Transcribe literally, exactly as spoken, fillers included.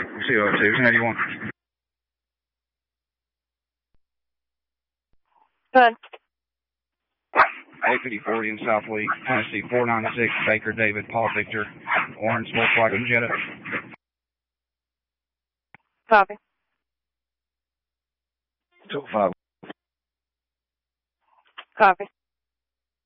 C O two, how do you want? Good. eight fifty-four in Southleet, Tennessee, four ninety-six, Baker David, Paul Victor, Orange, Volkswagen Jetta. Copy. two five. Copy.